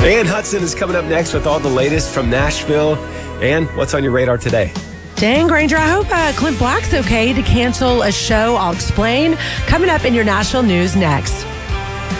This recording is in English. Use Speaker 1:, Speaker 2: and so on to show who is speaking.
Speaker 1: Ann Hudson is coming up next with all the latest from Nashville. And what's on your radar today?
Speaker 2: Dan Granger, I hope Clint Black's okay to cancel a show. I'll explain. Coming up in your Nashville news next.